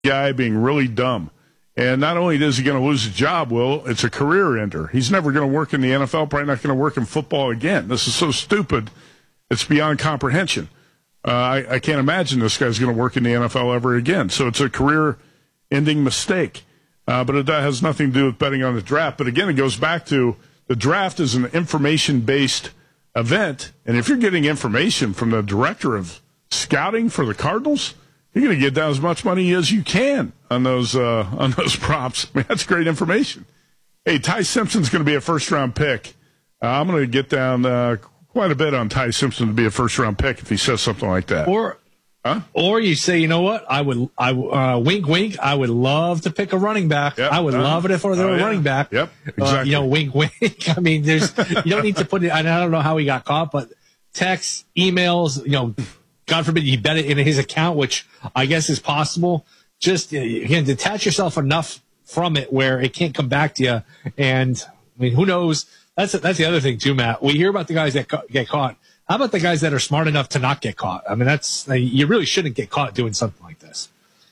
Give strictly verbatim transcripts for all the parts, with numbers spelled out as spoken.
guy being really dumb. And not only is he going to lose his job, Will, it's a career ender. He's never going to work in the N F L, probably not going to work in football again. This is so stupid, it's beyond comprehension. Uh, I, I can't imagine this guy's going to work in the N F L ever again. So it's a career-ending mistake. Uh, but it has nothing to do with betting on the draft. But again, it goes back to the draft is an information-based event. And if you're getting information from the director of scouting for the Cardinals, you're going to get down as much money as you can on those uh, on those props. I mean, that's great information. Hey, Ty Simpson's going to be a first-round pick. Uh, I'm going to get down uh, quite a bit on Ty Simpson to be a first-round pick if he says something like that. Or, huh? Or you say, you know what? I would, I uh, wink, wink. I would love to pick a running back. Yep. I would uh, love it if I was uh, a yeah. running back. Yep, exactly. Uh, you know, wink, wink. I mean, there's you don't need to put it. I don't know how he got caught, but texts, emails, you know. God forbid you bet it in his account, which I guess is possible. Just, again, detach yourself enough from it where it can't come back to you. And, I mean, who knows? That's that's the other thing, too, Matt. We hear about the guys that ca- get caught. How about the guys that are smart enough to not get caught? I mean, that's you really shouldn't get caught doing something like this.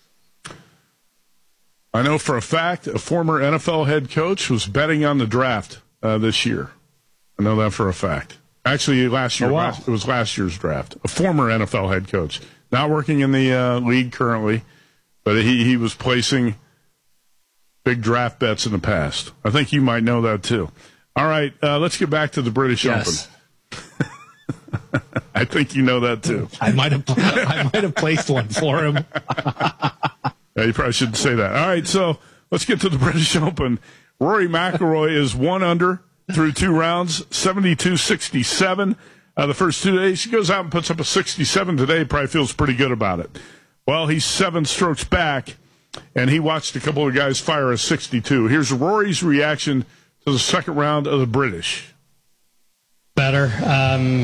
I know for a fact a former N F L head coach was betting on the draft uh, this year. I know that for a fact. Actually, last year, oh, wow. last, it was last year's draft. A former N F L head coach, not working in the uh, league currently, but he, he was placing big draft bets in the past. I think you might know that too. All right, uh, let's get back to the British yes. Open. I think you know that too. I might have I might have placed one for him. Yeah, you probably shouldn't say that. All right, so let's get to the British Open. Rory McIlroy is one under through two rounds, seventy-two sixty-seven. Uh, the first two days, he goes out and puts up a sixty-seven today, probably feels pretty good about it. Well, he's seven strokes back, and he watched a couple of guys fire a sixty-two. Here's Rory's reaction to the second round of the British. Better. Um,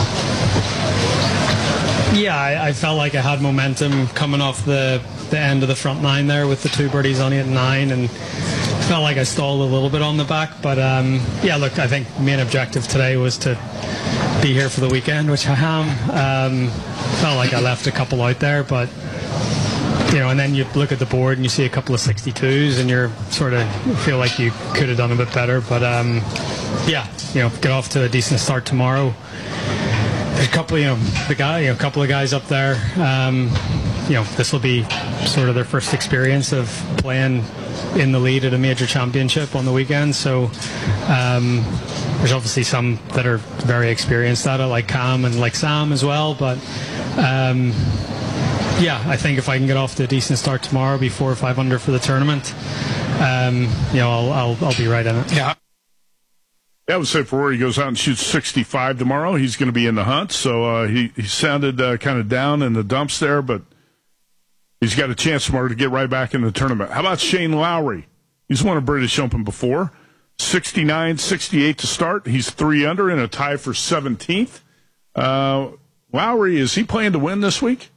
yeah, I, I felt like I had momentum coming off the, the end of the front nine there with the two birdies on it at nine, and felt like I stalled a little bit on the back, but um, yeah, look, I think the main objective today was to be here for the weekend, which I am. Um, felt like I left a couple out there, but you know, and then you look at the board and you see a couple of sixty-twos, and you're sort of feel like you could have done a bit better, but um, yeah, you know, get off to a decent start tomorrow. There's a couple, you know, the guy, you know, a couple of guys up there. Um, you know, this will be sort of their first experience of playing in the lead at a major championship on the weekend, so um, there's obviously some that are very experienced at it, like Cam and like Sam as well, but um, yeah, I think if I can get off to a decent start tomorrow, be four or five under for the tournament, um, you know, I'll, I'll I'll be right in it. Yeah. I would say if Rory goes out and shoots sixty-five tomorrow, he's going to be in the hunt, so uh, he, he sounded uh, kind of down in the dumps there, but he's got a chance tomorrow to get right back in the tournament. How about Shane Lowry? He's won a British Open before. sixty-nine sixty-eight to start. He's three under in a tie for seventeenth. Uh, Lowry, is he playing to win this week?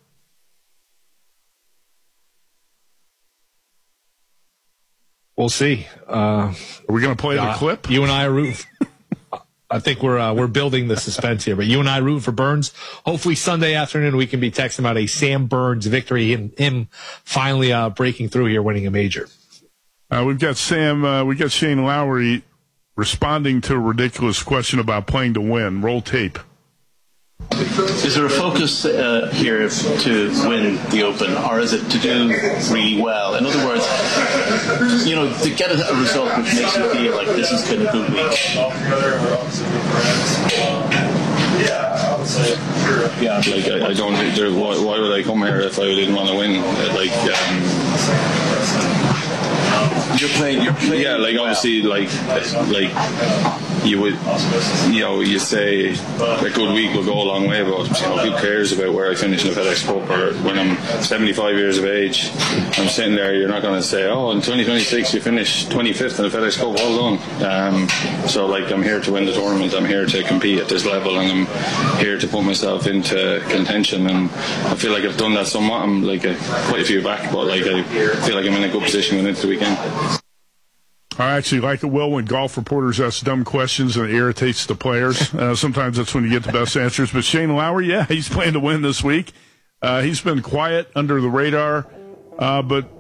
We'll see. Uh, Are we going to play uh, the clip? You and I are rooting. I think we're uh, we're building the suspense here, but you and I root for Burns. Hopefully Sunday afternoon we can be texting about a Sam Burns victory and him finally uh, breaking through here, winning a major. Uh, we've got Sam. Uh, we got Shane Lowry responding to a ridiculous question about playing to win. Roll tape. Is there a focus uh, here to win the Open, or is it to do really well? In other words, you know, to get a, a result which makes you feel like this has been a good week. Yeah, like I, I don't. There, why, why would I come here if I didn't want to win? Like. Um, You're playing. You're playing. Yeah, like obviously, like like you would, you know, you say a good week will go a long way, but you know, who cares about where I finish in the FedEx Cup or when I'm seventy-five years of age? I'm sitting there. You're not going to say, oh, in twenty twenty-six you finish twenty-fifth in the FedEx Cup. Well done. Um, so like, I'm here to win the tournament. I'm here to compete at this level, and I'm here to put myself into contention. And I feel like I've done that somewhat. I'm like a, quite a few back, but like I feel like I'm in a good position going into the weekend. I actually like it, Will, when golf reporters ask dumb questions and it irritates the players. Uh, sometimes that's when you get the best answers. But Shane Lowry, yeah, he's playing to win this week. Uh, he's been quiet under the radar Uh, but